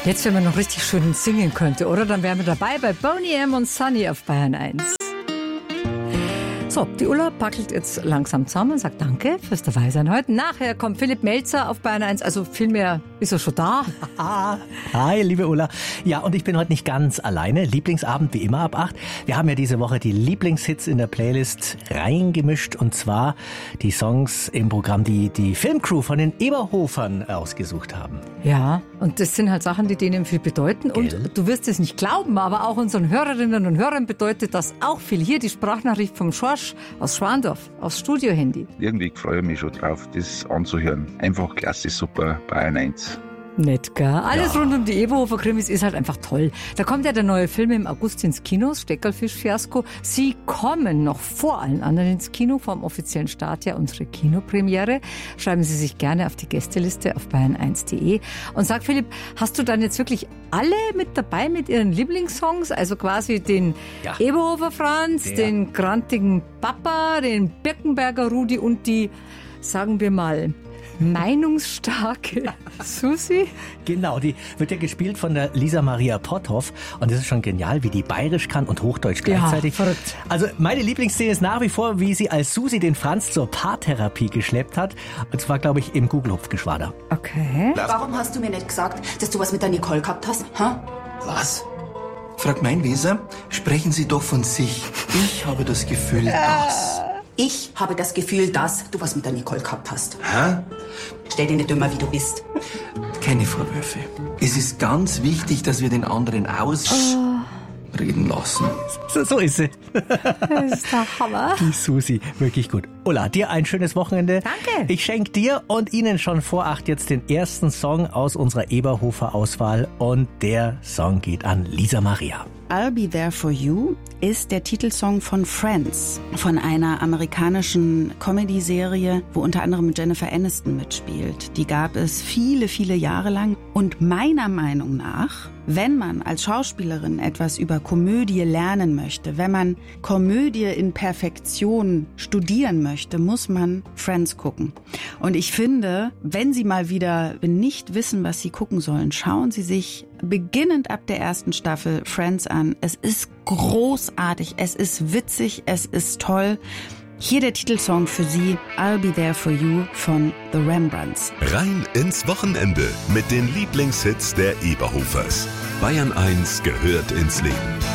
Jetzt, wenn man noch richtig schön singen könnte, oder? Dann wären wir dabei bei Boney M. und Sunny auf Bayern 1. So, die Ulla packelt jetzt langsam zusammen und sagt danke fürs Dabeisein heute. Nachher kommt Philipp Melzer auf Bayern 1, also vielmehr ist er schon da. Hi, liebe Ulla. Ja, und ich bin heute nicht ganz alleine. Lieblingsabend wie immer ab 8. Wir haben ja diese Woche die Lieblingshits in der Playlist reingemischt, und zwar die Songs im Programm, die die Filmcrew von den Eberhofern ausgesucht haben. Ja, und das sind halt Sachen, die denen viel bedeuten. Und du wirst es nicht glauben, aber auch unseren Hörerinnen und Hörern bedeutet das auch viel. Hier die Sprachnachricht vom Schorsch aus Schwandorf, aufs Studiohandy. Irgendwie freue ich mich schon drauf, das anzuhören. Einfach klasse, super, Bayern 1. Nett, gell? Alles rund um die Eberhofer-Krimis ist halt einfach toll. Da kommt ja der neue Film im August ins Kino, Steckerlfisch-Fiasko. Sie kommen noch vor allen anderen ins Kino, vom offiziellen Start ja unsere Kinopremiere. Schreiben Sie sich gerne auf die Gästeliste auf bayern1.de. Und sag Philipp, hast du dann jetzt wirklich alle mit dabei mit ihren Lieblingssongs? Also quasi den Eberhofer Franz, den grantigen Papa, den Birkenberger Rudi und die, sagen wir mal, meinungsstarke Susi? Genau, die wird ja gespielt von der Lisa Maria Potthoff, und das ist schon genial, wie die bayerisch kann und Hochdeutsch gleichzeitig. Ja, verrückt. Also meine Lieblingsszene ist nach wie vor, wie sie als Susi den Franz zur Paartherapie geschleppt hat, und zwar, glaube ich, im Gugelhupfgeschwader. Okay. Warum hast du mir nicht gesagt, dass du was mit der Nicole gehabt hast? Ha? Was? Fragt mein Weser, sprechen Sie doch von sich. Ich habe das Gefühl, dass... Ich habe das Gefühl, dass du was mit der Nicole gehabt hast. Hä? Stell dir nicht dümmer, wie du bist. Keine Vorwürfe. Es ist ganz wichtig, dass wir den anderen ausreden lassen. So ist sie. Das ist der Hammer. Die Susi, wirklich gut. Ulla, dir ein schönes Wochenende. Danke. Ich schenke dir und Ihnen schon vor 8 jetzt den ersten Song aus unserer Eberhofer-Auswahl, und der Song geht an Lisa Maria. I'll Be There For You ist der Titelsong von Friends, von einer amerikanischen Comedy-Serie, wo unter anderem Jennifer Aniston mitspielt. Die gab es viele, viele Jahre lang. Und meiner Meinung nach, wenn man als Schauspielerin etwas über Komödie lernen möchte, wenn man Komödie in Perfektion studieren möchte, muss man Friends gucken. Und ich finde, wenn Sie mal wieder nicht wissen, was Sie gucken sollen, schauen Sie sich beginnend ab der ersten Staffel Friends an. Es ist großartig, es ist witzig, es ist toll. Hier der Titelsong für Sie, I'll Be There For You von The Rembrandts. Rein ins Wochenende mit den Lieblingshits der Eberhofers. Bayern 1 gehört ins Leben.